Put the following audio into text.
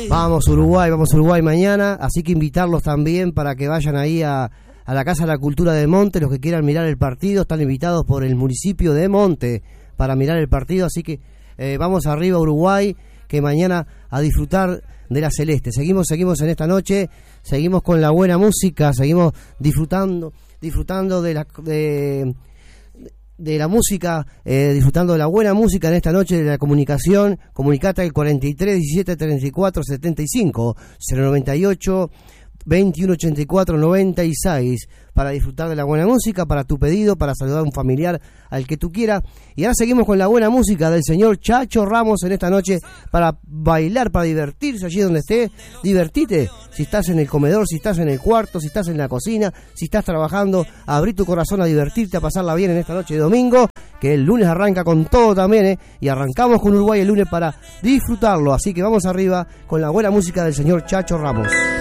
Vamos Uruguay mañana, así que invitarlos también para que vayan ahí a la Casa de la Cultura de Monte, los que quieran mirar el partido, están invitados por el municipio de Monte para mirar el partido, así que vamos arriba Uruguay, que mañana a disfrutar de la celeste. Seguimos en esta noche, seguimos con la buena música, seguimos disfrutando de la música, disfrutando de la buena música en esta noche de la comunicación. Comunicate al 43 17 34 75 098 21 84 96 para disfrutar de la buena música, para tu pedido, para saludar a un familiar al que tú quieras. Y ahora seguimos con la buena música del señor Chacho Ramos en esta noche, para bailar, para divertirse allí donde estés. Divertite, si estás en el comedor, si estás en el cuarto, si estás en la cocina, si estás trabajando, abrí tu corazón a divertirte, a pasarla bien en esta noche de domingo, que el lunes arranca con todo también, y arrancamos con Uruguay el lunes para disfrutarlo. Así que vamos arriba con la buena música del señor Chacho Ramos.